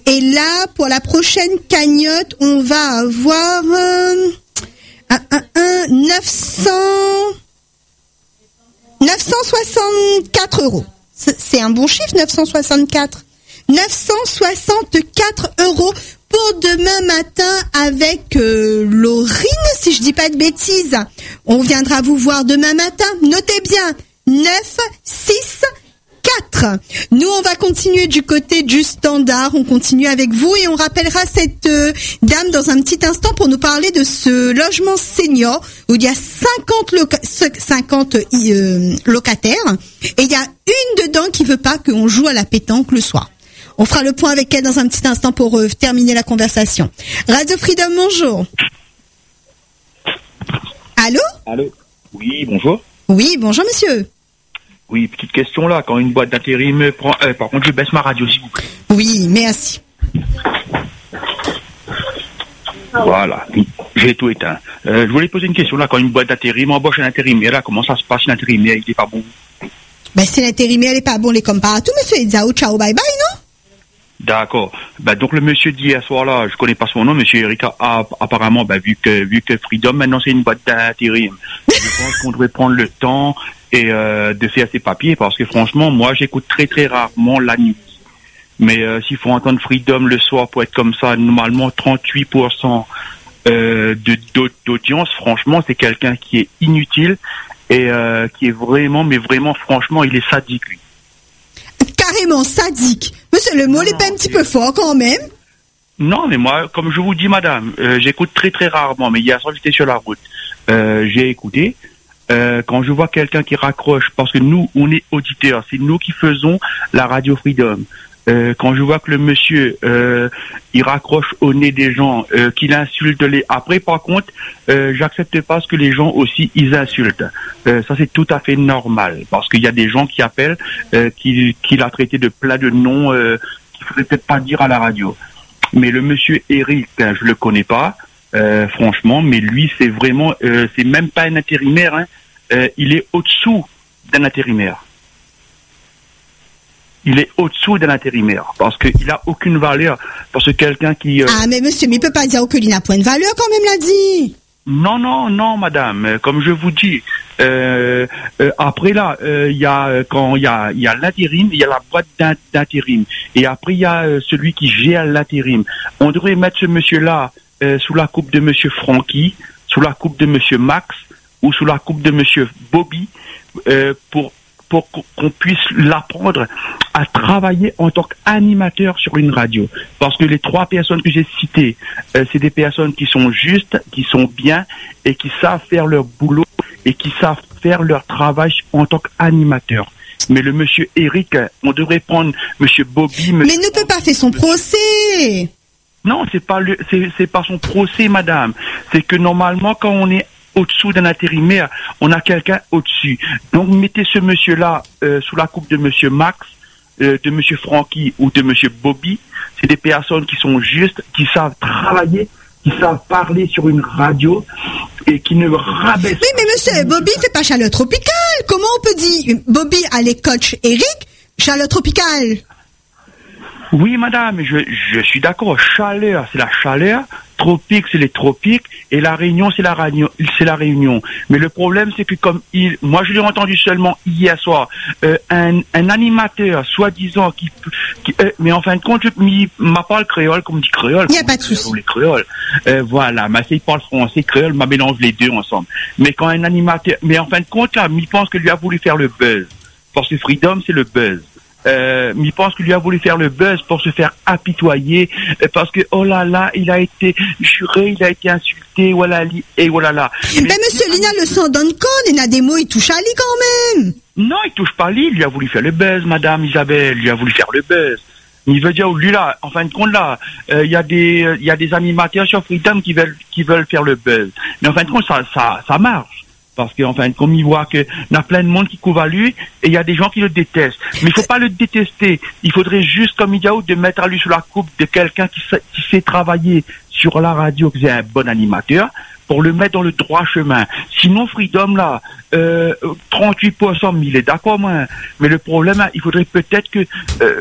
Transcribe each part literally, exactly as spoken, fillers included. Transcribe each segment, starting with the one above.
Et là, pour la prochaine cagnotte, on va avoir euh, un, un, un, neuf cents, neuf cent soixante-quatre euros. C'est un bon chiffre, neuf cent soixante-quatre. neuf cent soixante-quatre euros pour demain matin avec euh, Laurine, si je dis pas de bêtises. On viendra vous voir demain matin. Notez bien, neuf, six, quatre. Nous, on va continuer du côté du standard. On continue avec vous et on rappellera cette euh, dame dans un petit instant pour nous parler de ce logement senior où il y a cinquante, loca- cinquante euh, locataires et il y a une dedans qui veut pas qu'on joue à la pétanque le soir. On fera le point avec elle dans un petit instant pour euh, terminer la conversation. Radio Freedom, bonjour. Allô ? Allô ? Oui, bonjour. Oui, bonjour monsieur. Oui, petite question là, quand une boîte d'intérim prend... Euh, par contre, je baisse ma radio, s'il vous plaît. Oui, merci. Voilà, j'ai tout éteint. Euh, je voulais poser une question là, quand une boîte d'intérim embauche un intérimaire, là, comment ça se passe, l'intérimaire, il est pas bon ? Ben, si l'intérimaire n'est pas bon, les comme partout, monsieur, il dit ciao, ciao, bye bye, non ? D'accord. Ben, donc le monsieur d'hier soir là, je connais pas son nom, monsieur Erika, a, apparemment, ben, vu que vu que Freedom maintenant c'est une boîte d'intérim, je pense qu'on devrait prendre le temps et euh, de faire ses papiers parce que franchement, moi j'écoute très très rarement la nuit. Mais euh, s'il faut entendre Freedom le soir pour être comme ça, normalement trente-huit pour cent euh, de d'audience, franchement, c'est quelqu'un qui est inutile et euh, qui est vraiment, mais vraiment, franchement, il est sadique lui. Carrément sadique. Monsieur, le mot n'est pas un petit peu fort quand même. Non, mais moi, comme je vous dis, madame, euh, j'écoute très très rarement. Mais hier soir, j'étais sur la route. Euh, j'ai écouté. Euh, quand je vois quelqu'un qui raccroche, parce que nous, on est auditeurs, c'est nous qui faisons la Radio Freedom. Euh, quand je vois que le monsieur, euh, il raccroche au nez des gens, euh, qu'il insulte les... Après, par contre, euh, j'accepte pas ce que les gens aussi, ils insultent. Euh, ça, c'est tout à fait normal. Parce qu'il y a des gens qui appellent, euh, qui, qui l'a traité de plein de noms, euh, qu'il faudrait peut-être pas dire à la radio. Mais le monsieur Eric, ben, je le connais pas, euh, franchement, mais lui, c'est vraiment... Euh, c'est même pas un intérimaire, hein. Euh, il est au-dessous d'un intérimaire. Il est au-dessous d'un intérimaire parce qu'il n'a aucune valeur. Parce que quelqu'un qui... Euh... Ah, mais monsieur, mais il ne peut pas dire qu'il n'a point de valeur quand même, l'a dit. Non, non, non, madame. Comme je vous dis, euh, euh, après là, il euh, y a quand il y a, y a l'intérim, il y a la boîte d'intérim. Et après, il y a euh, celui qui gère l'intérim. On devrait mettre ce monsieur-là euh, sous la coupe de monsieur Francky, sous la coupe de monsieur Max ou sous la coupe de monsieur Bobby euh, pour... pour qu'on puisse l'apprendre à travailler en tant qu'animateur sur une radio. Parce que les trois personnes que j'ai citées, euh, c'est des personnes qui sont justes, qui sont bien et qui savent faire leur boulot et qui savent faire leur travail en tant qu'animateur. Mais le monsieur Eric, on devrait prendre monsieur Bobby... Mais il ne peut pas faire son procès. Non, c'est pas le, c'est, c'est pas son procès, madame. C'est que normalement, quand on est au-dessous d'un intérimaire, on a quelqu'un au-dessus. Donc, mettez ce monsieur-là euh, sous la coupe de monsieur Max, euh, de monsieur Francky ou de monsieur Bobby. C'est des personnes qui sont justes, qui savent travailler, qui savent parler sur une radio et qui ne rabaissent pas. Oui, mais monsieur, Bobby fait pas chaleur tropicale. Comment on peut dire Bobby a les coachs Eric, chaleur tropicale? Oui, madame, je, je suis d'accord. Chaleur, c'est la chaleur. Tropique, c'est les tropiques. Et la Réunion, c'est la Réunion. C'est la Réunion. Mais le problème, c'est que comme il, moi, je l'ai entendu seulement hier soir, euh, un, un animateur, soi-disant, qui, qui euh, mais en fin de compte, il m'a parlé créole, comme dit créole. Il n'y a pas de souci. Les créoles. Euh, voilà. Mais il parle français, créole, m'a mélange les deux ensemble. Mais quand un animateur, mais en fin de compte, là, il pense que lui a voulu faire le buzz. Parce que Freedom, c'est le buzz. Euh, il pense qu'il lui a voulu faire le buzz pour se faire apitoyer euh, parce que oh là là il a été juré, il a été insulté, voilà et voilà là. Mais, mais monsieur Lina le sang donne corps, il a des mots, il touche à lui quand même. Non, il touche pas à lui, il lui a voulu faire le buzz, madame Isabelle, il lui a voulu faire le buzz. Il veut dire lui là, en fin de compte là, il euh, y a des il y a des animateurs sur Freedom qui veulent qui veulent faire le buzz. Mais en fin de compte ça ça ça marche. Parce qu'en fin de compte, il voit qu'il y a plein de monde qui couvre à lui et il y a des gens qui le détestent. Mais il faut pas le détester. Il faudrait juste, comme il dit, de mettre à lui sous la coupe de quelqu'un qui sait, qui sait travailler sur la radio, qui est un bon animateur, pour le mettre dans le droit chemin. Sinon, Freedom, là, euh, trente-huit pour cent, il est d'accord, moi. Mais le problème, il faudrait peut-être que... Euh,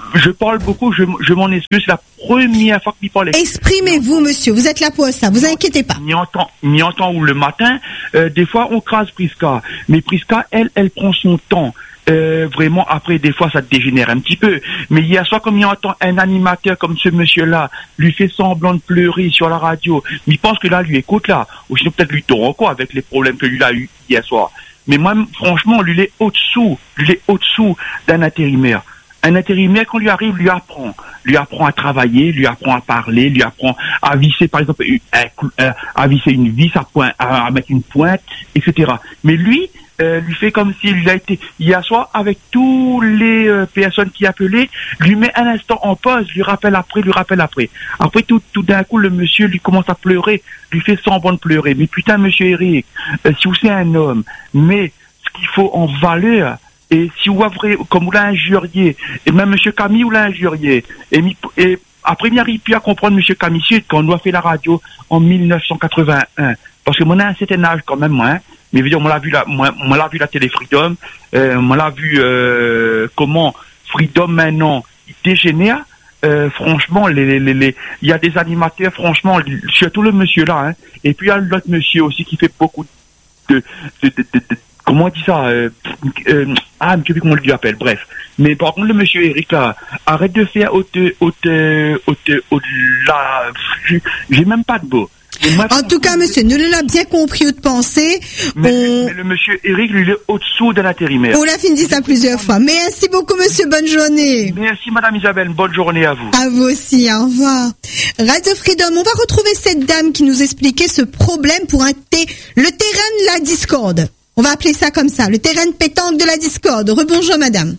je parle beaucoup, je, je m'en excuse, c'est la première fois qu'il parlait. Exprimez-vous, monsieur, vous êtes là pour ça, vous inquiétez pas. Ni entend, ni entend où le matin, euh, des fois on crase Prisca, mais Prisca, elle, elle prend son temps. Euh, vraiment, après, des fois, ça dégénère un petit peu. Mais hier soir, comme il entend un animateur comme ce monsieur-là, lui fait semblant de pleurer sur la radio, mais il pense que là, lui écoute là, ou sinon peut-être lui tord encore avec les problèmes que lui a eu hier soir. Mais moi, franchement, lui, il est au-dessous, lui, il est au-dessous d'un intérimaire. Un intérimaire, quand lui arrive, lui apprend. Lui apprend à travailler, lui apprend à parler, lui apprend à visser, par exemple, à, à visser une vis, à, point, à, à mettre une pointe, et cetera. Mais lui, euh, lui fait comme s'il a été hier soir avec tous les euh, personnes qui appelaient, lui met un instant en pause, lui rappelle après, lui rappelle après. Après, tout, tout d'un coup, le monsieur lui commence à pleurer, lui fait semblant de pleurer. Mais putain, monsieur Eric, euh, si vous êtes un homme, mais ce qu'il faut en valeur, et si vous avez, comme vous l'avez injurié, et même M. Camille vous l'a injurié, et, et après il n'arrive plus à comprendre M. Camille Sud quand on a fait la radio en mille neuf cent quatre-vingt-un, parce que moi on a un certain âge quand même, moi, hein, mais on l'a vu la, moi, on l'a vu la télé Freedom, euh, on l'a vu euh, comment Freedom maintenant il dégénère. Euh, franchement, les, les, les, il y a des animateurs, franchement, surtout le monsieur là, hein, et puis il y a l'autre monsieur aussi qui fait beaucoup de, de, de, de, de comment on dit ça euh, euh, ah, je sais plus comment on lui appelle, bref. Mais par contre, le monsieur Eric, là, arrête de faire haute, haute, haute, haute, là, j'ai même pas de mots. Moi, en tout cas, monsieur, nous l'avons bien compris de penser. Mais, on... mais le monsieur Eric, lui, il est au-dessous de l'intérimaire. On l'a fini dit ça plusieurs fois. Merci beaucoup, monsieur, bonne journée. Merci, madame Isabelle, bonne journée à vous. À vous aussi, au revoir. Radio Freedom, on va retrouver cette dame qui nous expliquait ce problème pour un thé, le terrain de la discorde. On va appeler ça comme ça, le terrain de pétanque de la discorde. Rebonjour, madame.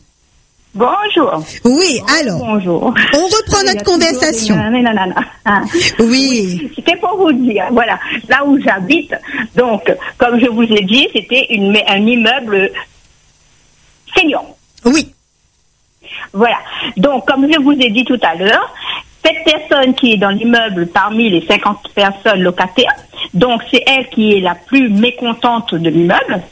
Bonjour. Oui, alors. Bonjour. On reprend notre conversation. Hein. Oui. C'était pour vous dire, voilà, là où j'habite, donc, comme je vous ai dit, c'était une, un immeuble senior. Oui. Voilà. Donc, comme je vous ai dit tout à l'heure, cette personne qui est dans l'immeuble parmi les cinquante personnes locataires, donc c'est elle qui est la plus mécontente de l'immeuble.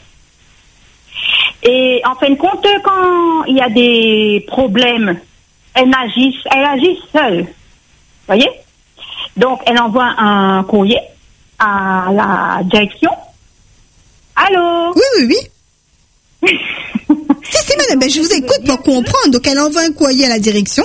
Et en fin de compte, quand il y a des problèmes, elle agit, elle agit seule. Vous voyez? Donc, elle envoie un courrier à la direction. Allô? Oui, oui, oui. si, si, madame, ben, je vous écoute pour comprendre. Donc, elle envoie un courrier à la direction.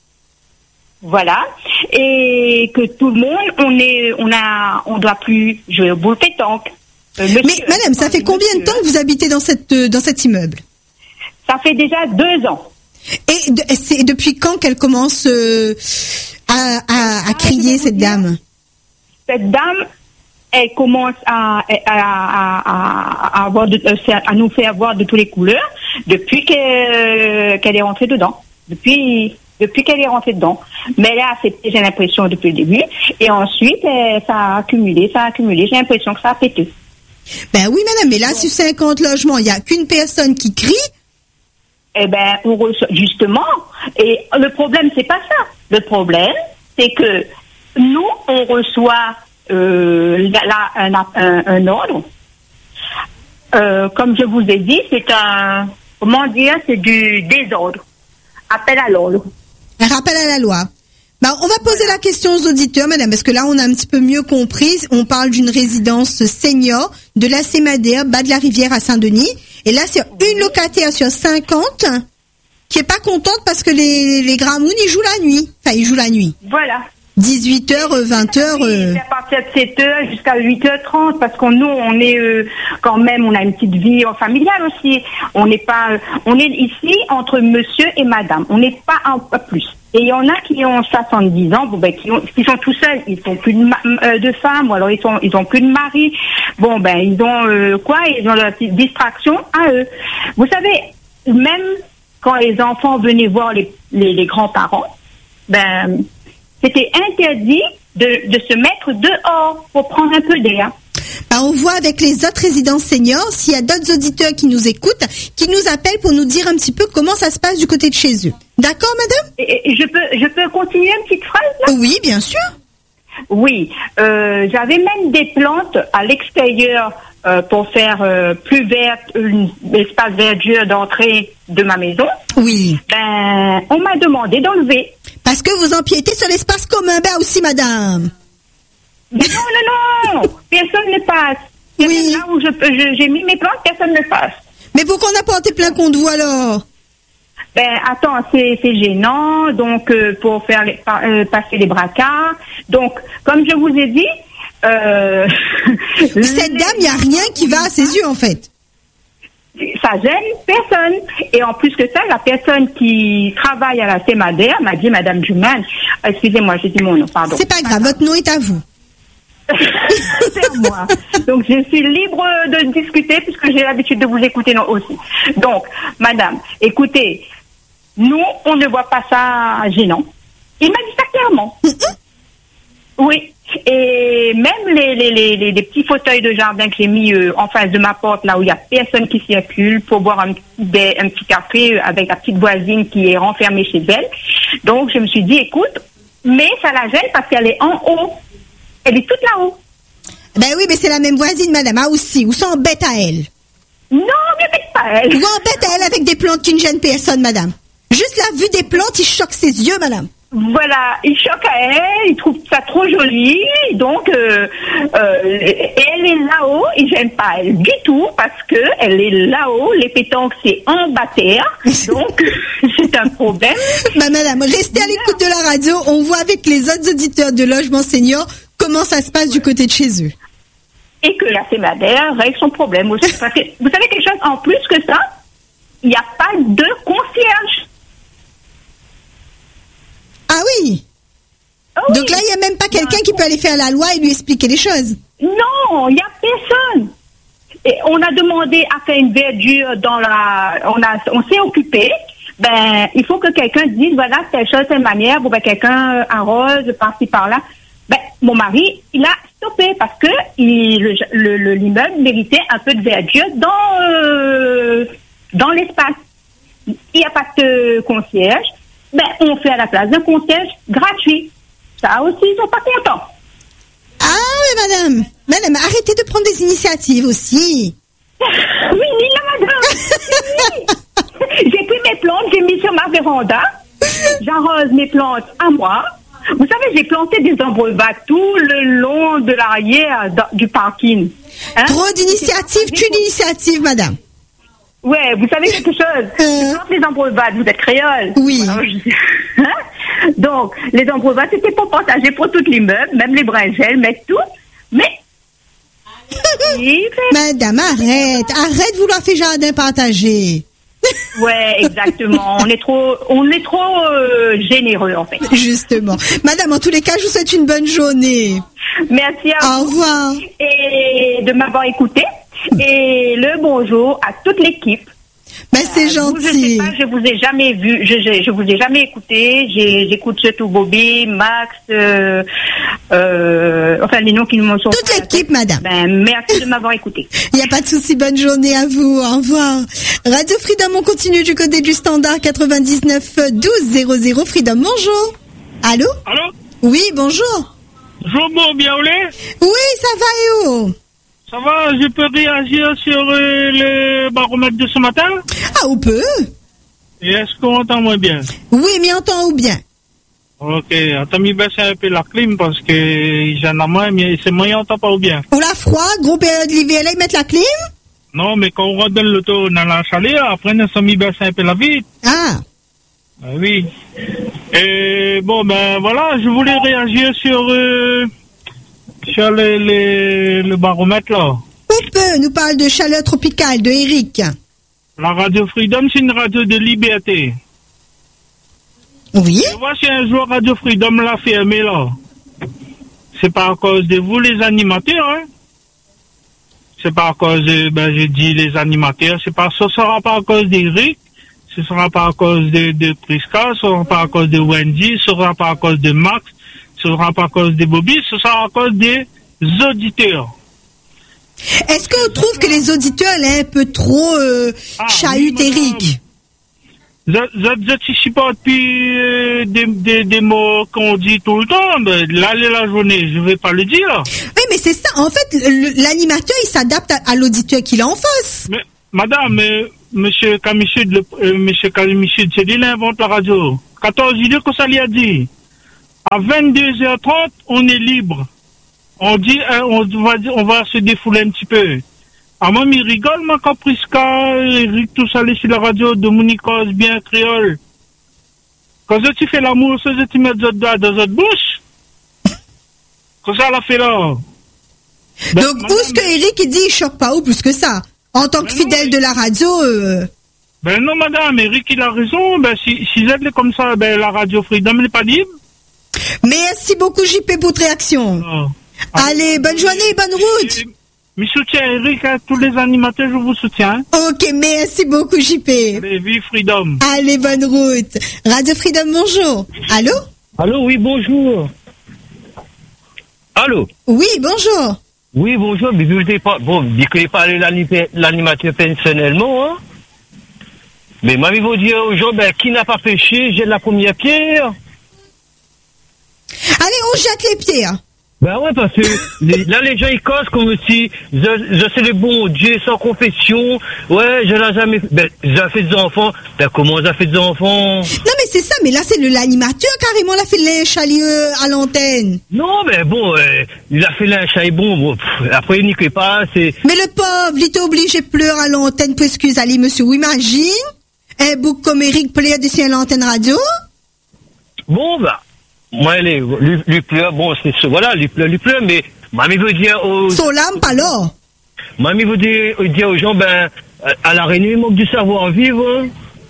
Voilà. Et que tout le monde, on est, on a, on doit plus jouer au boule pétanque. Euh, monsieur, Mais madame, ça fait combien monsieur, de temps que vous habitez dans cette euh, dans cet immeuble? Ça fait déjà deux ans. Et de, c'est depuis quand qu'elle commence euh, à, à, à crier, cette dame? Cette dame, elle commence à, à, à, à, avoir de, à nous faire voir de toutes les couleurs depuis qu'elle, qu'elle est rentrée dedans. Depuis... Depuis qu'elle est rentrée dedans. Mais là, c'est, j'ai l'impression depuis le début. Et ensuite, euh, ça a accumulé, ça a accumulé. J'ai l'impression que ça a pété. Ben oui, madame, mais là, bon. Sur cinquante logements, il n'y a qu'une personne qui crie. Eh ben, on reçoit, justement. Et le problème, c'est pas ça. Le problème, c'est que nous, on reçoit euh, là, un, un, un ordre. Euh, comme je vous ai dit, c'est un, comment dire, c'est du désordre. Appel à l'ordre. Un rappel à la loi. Ben, on va poser la question aux auditeurs, madame, parce que là, on a un petit peu mieux compris. On parle d'une résidence senior de la Sémadère, bas de la rivière à Saint-Denis. Et là, c'est une locataire sur cinquante qui est pas contente parce que les, les Gramounes, ils jouent la nuit. Enfin, ils jouent la nuit. Voilà. dix-huit heures, vingt heures. Euh... C'est à partir de sept heures jusqu'à huit heures trente, parce qu'on nous, on est euh, quand même, on a une petite vie euh, familiale aussi. On n'est pas, euh, on est ici entre monsieur et madame. On n'est pas un peu plus. Et il y en a qui ont soixante-dix ans, bon ben qui, ont, qui sont tout seuls, ils sont plus de, euh, de femmes, ou alors ils sont, ils ont plus de mari. Bon ben ils ont euh, quoi Ils ont leur petite distraction à eux. Vous savez, même quand les enfants venaient voir les, les, les grands-parents, ben c'était interdit de, de se mettre dehors pour prendre un peu d'air. Ben, on voit avec les autres résidences seniors, s'il y a d'autres auditeurs qui nous écoutent, qui nous appellent pour nous dire un petit peu comment ça se passe du côté de chez eux. D'accord, madame? Et, et je peux, je peux continuer une petite phrase là? Oui, bien sûr. Oui, euh, j'avais même des plantes à l'extérieur euh, pour faire euh, plus vert, un espace verdure d'entrée de ma maison. Oui. Ben, on m'a demandé d'enlever. Parce que vous empiétez sur l'espace commun, ben aussi, madame. Mais non, non, non, personne ne passe. Oui. Là où je, je, j'ai mis mes plantes, personne ne passe. Mais pourquoi on a porté plainte contre vous alors? Ben, attends, c'est, c'est gênant, donc, euh, pour faire les, pa- euh, passer les bracards. Donc, comme je vous ai dit, euh, Cette dame, il n'y a rien qui va à ses yeux, en fait. ça gêne personne. Et en plus que ça, la personne qui travaille à la Sémadère m'a dit, Madame Juman, excusez-moi, j'ai dit mon nom, pardon. C'est pas grave, votre nom est à vous. C'est à moi. Donc, je suis libre de discuter puisque j'ai l'habitude de vous écouter non, aussi. Donc, Madame, écoutez, nous, on ne voit pas ça gênant. Il m'a dit ça clairement. Oui. Et même les, les, les, les, les petits fauteuils de jardin que j'ai mis euh, en face de ma porte, là où il n'y a personne qui circule, pour boire un, des, un petit café avec la petite voisine qui est renfermée chez elle. Donc, je me suis dit, écoute, mais ça la gêne parce qu'elle est en haut. Elle est toute là-haut. Ben oui, mais c'est la même voisine, madame, ah aussi. Ou ça embête à elle. Non, mais c'est pas elle. Ou embête à elle avec des plantes qui ne gênent personne, madame. Juste la vue des plantes, il choque ses yeux, madame. Voilà, il choque à elle, il trouve ça trop joli, donc euh, euh, elle est là-haut, il gêne pas elle du tout parce que elle est là-haut, les pétanques c'est en bas terre, donc c'est un problème. Ben madame, restez à l'écoute de la radio, on voit avec les autres auditeurs de Logement Senior comment ça se passe du côté de chez eux. Et que la Sémadère règle son problème aussi. Parce que vous savez quelque chose en plus que ça, il n'y a pas de concierge. Ah oui. Oh oui. Donc là, il n'y a même pas quelqu'un qui peut aller faire la loi et lui expliquer les choses. Non, il n'y a personne. Et on a demandé à faire une verdure dans la... On, a, on s'est occupé. Ben, il faut que quelqu'un dise, voilà, telle chose, telle manière. Bon, ben, quelqu'un arrose par-ci, par-là. Ben, mon mari, il a stoppé parce que il, le, le, l'immeuble méritait un peu de verdure dans, euh, dans l'espace. Il n'y a pas de concierge. Ben, on fait à la place d'un concierge gratuit. Ça aussi, ils sont pas contents. Ah oui, madame. Madame, arrêtez de prendre des initiatives aussi. Oui, Lila, madame. Oui. J'ai pris mes plantes, j'ai mis sur ma véranda. J'arrose mes plantes à moi. Vous savez, j'ai planté des abreuvages tout le long de l'arrière du parking. Hein? Trop d'initiatives, tu d'initiatives, madame. Ouais, vous savez quelque chose? Euh... Je plante les abreuvages, vous êtes créole. Oui. Alors, je... hein? Donc, les abreuvages, c'était pour partager pour tout l'immeuble, même les brinjelles, mais tout. Mais... Madame, arrête. Arrête de vouloir faire jardin partagé. Ouais, exactement. On est trop, on est trop euh, généreux, en fait. Justement. Madame, en tous les cas, je vous souhaite une bonne journée. Merci à vous. Au revoir. Et de m'avoir écouté. Et le bonjour à toute l'équipe. Ben, c'est euh, gentil. Vous, je sais pas, je vous ai jamais vu, je, je, je vous ai jamais écouté. J'ai, j'écoute surtout Bobby, Max, euh, euh, enfin les noms qui nous sont. Toute l'équipe, madame. Ben, merci de m'avoir écouté. Il n'y a pas de souci. Bonne journée à vous. Au revoir. Radio Freedom, on continue du côté du standard quatre-vingt-dix-neuf douze zéro zéro. Freedom, bonjour. Allô? Allô? Oui, bonjour. Bonjour, bon, bien olé? Oui, ça va et où? Ça va, je peux réagir sur euh, le baromètre de ce matin? Ah, on peut. Et est-ce qu'on entend moins bien? Oui, mais entend ou bien? Ok, attends, mi baisser un peu la clim parce que j'en ai moins, mais c'est moyen, on entend pas ou bien. Pour la froid, gros période l'hiver, là, ils mettent la clim? Non, mais quand on redonne l'auto dans la chalet, après, on a mis baisser un peu la vitre. Ah. Ah oui. Et bon, ben voilà, je voulais réagir sur... Euh, sur le, le, le baromètre là. On peut, nous parle de chaleur tropicale, de Eric. La radio Freedom, c'est une radio de liberté. Oui. Et voici un jour Radio Freedom l'a fermé là. C'est pas à cause de vous les animateurs, hein. C'est pas à cause de, ben je dis les animateurs, c'est pas, ce sera pas à cause d'Eric, ce sera pas à cause de, de Priska, ce sera pas à cause de Wendy, ce sera pas à cause de Max, ce ne sera pas à cause des Bobby, ce sera à cause des auditeurs. Est-ce qu'on trouve que les auditeurs là, un peu trop euh, ah, chahutent oui, Eric? Je ne sais pas depuis des, des, des mots qu'on dit tout le temps. Ben, là, la journée, je ne vais pas le dire. Oui, mais c'est ça. En fait, le- l'animateur, il s'adapte à, à l'auditeur qu'il a en face. Mais, madame, euh, monsieur Kamichid, le, euh, monsieur Kamichid, c'est lui qui invente la radio. quatorze idées que ça lui a dit. À vingt-deux heures trente, on est libre. On dit, euh, on va dire, on va se défouler un petit peu. Ah, moi, il rigole, moi, Capriska, Eric, tout ça, sur la radio, Dominicos, bien créole. Quand tu fais l'amour, ça, tu mets d'autres doigts dans votre bouche. Quand ça, l'a fait là. Ben, Donc, madame, où est-ce que Eric, il dit, il choque pas ou plus que ça? En tant que Mais fidèle non, de la radio, euh... Ben non, madame, Eric, il a raison. Ben, si, si vous êtes comme ça, ben, la radio Freedom n'est pas libre. Merci beaucoup, J P, pour votre réaction. Oh. Allez, bonne journée, bonne route. Je soutiens Eric, hein, tous les animateurs, je vous soutiens. Ok, merci beaucoup, J P. Allez, vive Freedom. Allez, bonne route. Radio Freedom, bonjour. Allô? Allô, oui, bonjour. Allô? Oui, bonjour. Oui, bonjour, mais je ne pas, bon, je ne connais pas l'ani- l'animateur personnellement, hein. Mais moi, je vais vous dire aux gens, ben, qui n'a pas péché, jette la première pierre. Allez, on jette les pierres. Ben ouais, parce que les- là, les gens, ils cassent comme si je, je sais le bon Dieu sans confession. Ouais, je l'ai jamais fait. Ben, j'ai fait des enfants. Ben, comment j'ai fait des enfants? Non, mais c'est ça, mais là, c'est le- l'animateur carrément, l'a fait le chalier à l'antenne. Non, mais bon, euh, il a fait là un chat bon. Bon, pff, après, il n'y connaît pas, c'est. Mais le pauvre, il était obligé de pleurer à l'antenne pour excuser, allez, monsieur. Ou imagine, un bouc comme Eric pleure dessus à l'antenne radio. Bon, bah, moi, les, lui, lui pleure, bon, c'est ce, voilà, lui pleure, lui pleure, mais, mamie veut dire aux, Son lame, pas là. mamie veut dire, dire aux gens, ben, à la Réunion, il manque du savoir-vivre, hein.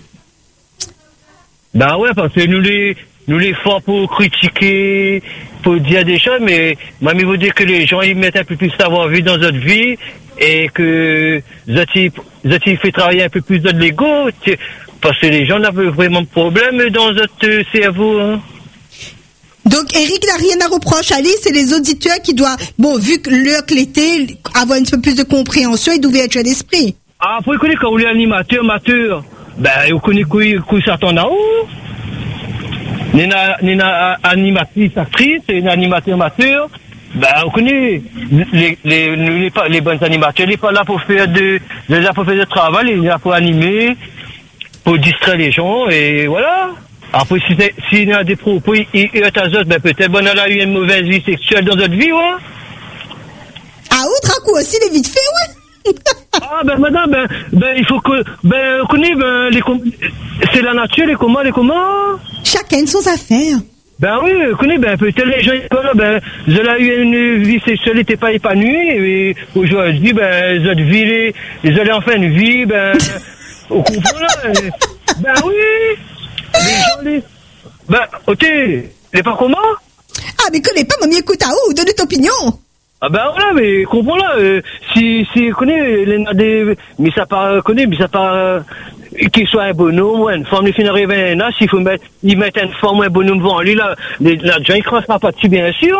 Ben ouais, parce que nous les, nous les forts pour critiquer, pour dire des choses, mais, mamie veut dire que les gens, ils mettent un peu plus de savoir-vivre dans notre vie, et que, Zati, Zati fait travailler un peu plus de l'ego, parce que les gens n'avaient vraiment de problème dans notre cerveau, hein. Donc, Eric n'a rien à reprocher à lui, c'est les auditeurs qui doivent, bon, vu que l'heure que l'était, avoir un peu plus de compréhension et d'ouverture d'esprit. Ah, vous connaissez quand vous êtes animateur, amateur, ben, vous connaissez quoi ça t'en a où? Nina, Nina, animatrice, actrice, et une animateur, amateur, ben, vous connaissez, les, les, les, les, les bons animateurs, ils sont pas là pour faire de, ils sont là pour faire du travail, ils sont là pour animer, pour distraire les gens, et voilà. Après, si c'est- s'il y a des propos, il y a ta ben, peut-être, bon, elle a eu une mauvaise vie sexuelle dans notre vie, ouais. À autre coup aussi, les vite fait, ouais. Ah, ben, madame, ben, ben, il faut que, ben, vous connaissez, ben, les, com- c'est la nature, les comment, les comment? Chacun de ses affaires. Ben oui, vous connaissez, ben, peut-être les gens, là, ben, vous avez eu une vie sexuelle, n'était pas épanouie, et aujourd'hui, ben, vous avez vie, vous allez en faire une vie, ben, au comprend, là, et- ben oui, les gens, les, ben, ok, les pas comment? Ah, mais connais pas, mamie, écoute à où, donne ton opinion. Ah ben voilà, mais comprends là, euh, si si connaît les des mais ça pas connaît mais ça pas euh, qu'il soit un bonhomme ou une femme, les filles arrivent un âge, s'il faut mettre ils mettent une femme ou un bonhomme devant lui là, les, la gens ils croisent pas dessus bien sûr.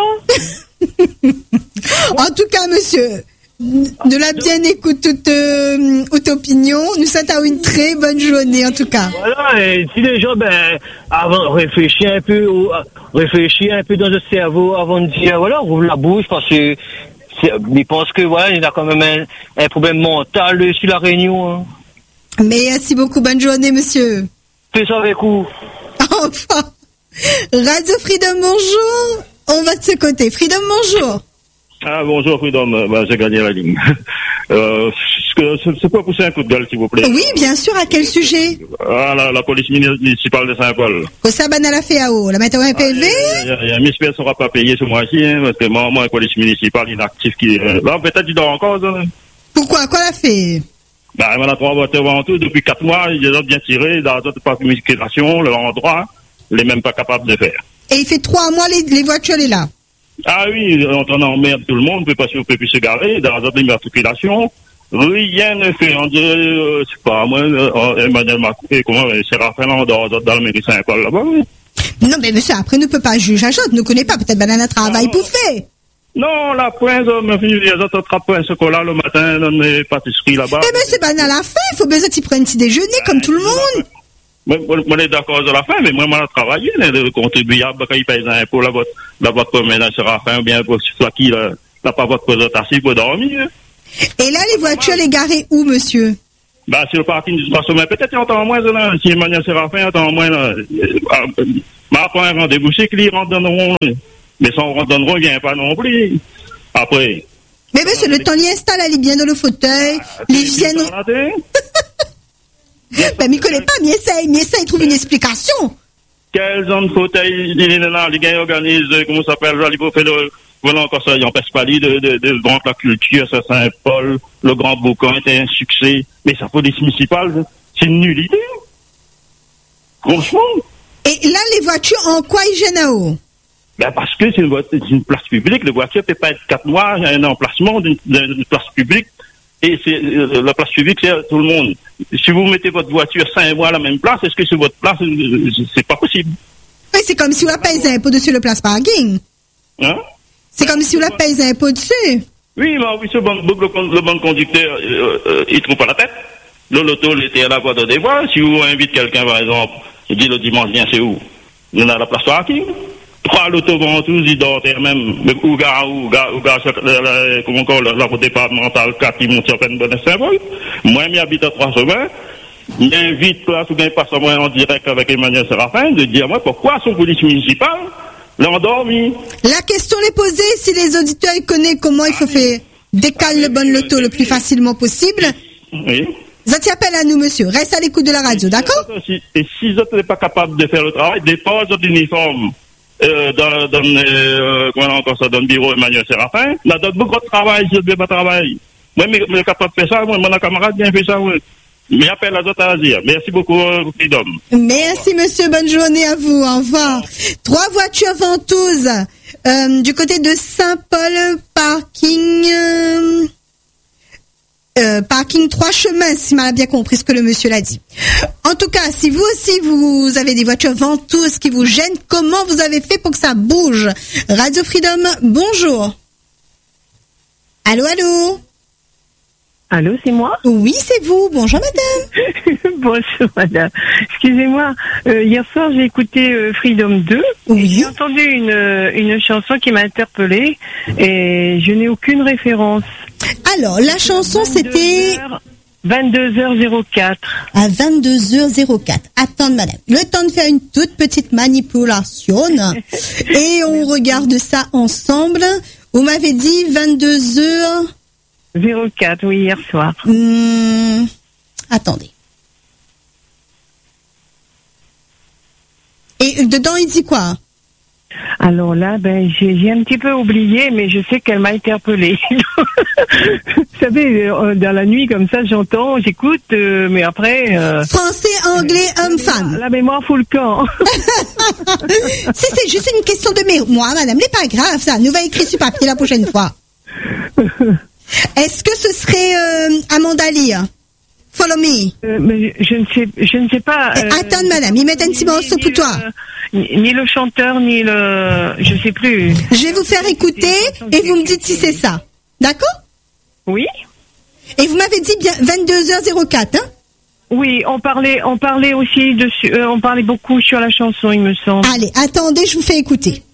En tout cas, monsieur, de la bien écoute toute, euh, toute opinion. Nous souhaitons une très bonne journée, en tout cas. Voilà, et si les gens ben avant réfléchir un peu au, réfléchir un peu dans le cerveau avant de dire voilà, rouvre la bouche parce que c'est, ils pensent que voilà, il y a quand même un, un problème mental euh, sur la Réunion. Hein. Merci beaucoup, bonne journée, monsieur. Fais ça avec vous. Enfin, Radio Freedom, bonjour. On va de ce côté. Freedom, bonjour. Ah, bonjour, Freedom. Bah, j'ai gagné la ligne. Euh, c'est quoi pousser un coup de gueule, s'il vous plaît? Oui, bien sûr. À quel sujet? Ah, la, la police municipale de Saint-Paul. Au Saban à la F A O. La mettre au M P V? Il y a Miss P ne sera pas payé ce mois-ci, hein, parce que moi, moi, la police municipale inactive qui, euh, là, peut-être, il dort encore, hein. Pourquoi? Quoi l'a fait? Bah, on a trois voitures en tout, depuis quatre mois, ils ont bien tiré, dans d'autres parcs de communication, le endroit, les même pas capables de faire. Et il fait trois mois, les, les voitures, les là. Ah oui, on emmerde tout le monde, on peut pas, on peut plus se garer, dans d'autres immatriculations. Rien ne fait, on dirait, euh, c'est pas, moi, euh, Emmanuel Macron, et comment, Séraphin, là, dans, dans la mairie Saint-Paul, là-bas, oui. Non, mais monsieur, après, ne peut pas juger à chose, ne connaît pas, peut-être banane travail pour faire. Non, la pointe, ma fille, les autres attrapent un chocolat le matin dans les pâtisseries là-bas. Mais monsieur, banane à la fin, il faut besoin d'y prendre un petit déjeuner, comme tout le monde. Moi, moi, moi, je suis d'accord de la fin, mais moi, moi, j'ai travaillé, les contribuables, quand ils payent un impôt, la boîte, la boîte commune, Séraphin, ou bien, pour soit qui, là, n'a pas votre présentation pour dormir. Et là, les voitures, les garer où, monsieur? Bah, sur le parking du Espace Sommet, peut-être, il entend moins, là. Si Emmanuel Séraphin entend moins, là. Ma pas un rendez-vous, c'est qu'ils rentrent dans le rond, mais sans rentrer dans le rond, il vient pas non plus. Après. Mais monsieur, le temps, il installe, elle est bien dans le fauteuil, Ah, les viennent. Ben, m'y connaît pas, m'y essaye, m'y essaye, trouve une explication. Quels ont de fauteuil, il est là, les gars organisent, comment ça s'appelle, là, il faut faire le, voilà encore ça, il empêche pas de, de, de, de Grand La Culture, ça, Saint-Paul, le Grand Boucan était un succès, mais ça police municipale, c'est une nullité. Franchement. Et là, les voitures, en quoi ils gênent à haut? Ben, parce que c'est une, c'est une place publique, les voitures ne peuvent pas être quatre mois, il y a un emplacement d'une, d'une place publique, et c'est, euh, la place publique, c'est tout le monde. Si vous mettez votre voiture cinq mois à la même place, est-ce que c'est votre place? C'est pas possible. Oui, c'est comme si on la paye des impôts dessus le place parking. Hein? C'est comme si on la paye des impôts dessus. Oui, mais oui, ce bon, le, le bon conducteur, euh, euh, il trouve pas la tête. Le loto, il était à la voie de débois. Si vous invitez quelqu'un, par exemple, il dit le dimanche, viens, c'est où? Il y en a la place parking. Trois lotos vont tous, ils dorment même. Ou gars, ou gars, ou gars, comment encore, la route départementale quatre qui monte sur peine bonne symbole. Moi, j'y habite à trois semaines. J'invite, là, tout le monde passe moi en direct avec Emmanuel Séraphin, de dire, moi, pourquoi son police municipale l'a endormi? La question est posée, si les auditeurs connaissent comment il faut faire décaler le bon loto le plus facilement possible. Oui. Ça t'appelle à nous, monsieur. Reste à l'écoute de la radio, d'accord? Et si vous n'êtes pas capable de faire le travail, dépose votre uniforme euh, dans, dans, euh, comment encore ça, dans le bureau Emmanuel Séraphin. Là, donne beaucoup de travail, si vous ne devez pas travailler. Moi, je suis capable de faire ça, moi, mon camarade bien fait ça, oui. Mais appelle la autres à dire. Merci beaucoup, Freedom. Merci, monsieur. Bonne journée à vous. Au revoir. Trois voitures ventouses euh, du côté de Saint-Paul, parking... Euh, euh, parking Trois Chemins, si m'a bien compris ce que le monsieur l'a dit. En tout cas, si vous aussi, vous avez des voitures ventouses qui vous gênent, comment vous avez fait pour que ça bouge? Radio Freedom, bonjour. Allô, allô? Allô, c'est moi? Oui, c'est vous. Bonjour, madame. Bonjour, madame. Excusez-moi, euh, hier soir, j'ai écouté euh, Freedom deux. Oui. J'ai entendu une, une chanson qui m'a interpellée et je n'ai aucune référence. Alors, la chanson, c'était... vingt-deux heures zéro quatre. À vingt-deux heures zéro quatre. Attends, madame. Le temps de faire une toute petite manipulation. Et on regarde ça ensemble. Vous m'avez dit vingt-deux heures... zéro quatre, oui, hier soir. Hum, attendez. Et dedans, il dit quoi? Alors là, ben, j'ai, j'ai un petit peu oublié, mais je sais qu'elle m'a interpellée. Vous savez, euh, dans la nuit, comme ça, j'entends, j'écoute, euh, mais après... Euh, Français, anglais, homme, femme. La mémoire fout le camp. Si c'est juste une question de mémoire, madame, n'est pas grave, ça. Nous va écrire sur papier la prochaine fois. Est-ce que ce serait euh, Amanda Lear? Follow me. Euh, mais je, je ne sais, je ne sais pas. Euh, Attends, madame, il met un petit morceau pour toi. Ni, ni le chanteur, ni le, je sais plus. Je vais vous faire écouter et vous me dites si c'est ça. D'accord? Oui. Et vous m'avez dit bien vingt-deux heures zéro quatre, hein? Oui, on parlait, on parlait aussi dessus, euh, on parlait beaucoup sur la chanson, il me semble. Allez, attendez, je vous fais écouter.